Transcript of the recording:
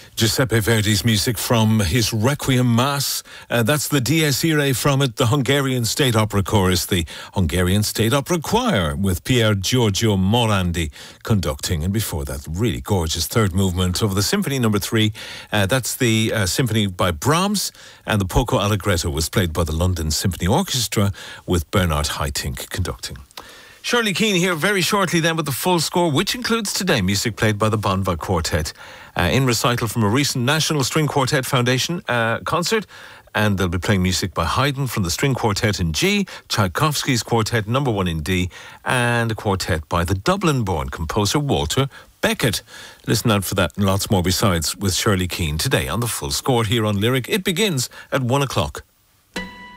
Giuseppe Verdi's music from his Requiem Mass. That's the Dies Irae from it, the Hungarian State Opera Chorus, the Hungarian State Opera Choir with Pier Giorgio Morandi conducting. And before that, really gorgeous third movement of the Symphony No. 3. That's the symphony by Brahms, and the Poco Allegretto was played by the London Symphony Orchestra with Bernard Haitink conducting. Shirley Keane here very shortly then with the full score, which includes today music played by the Bonva Quartet in recital from a recent National String Quartet Foundation concert. And they'll be playing music by Haydn from the String Quartet in G, Tchaikovsky's Quartet No. 1 in D, and a quartet by the Dublin-born composer Walter Beckett. Listen out for that and lots more besides with Shirley Keane today on the full score here on Lyric. It begins at 1 o'clock.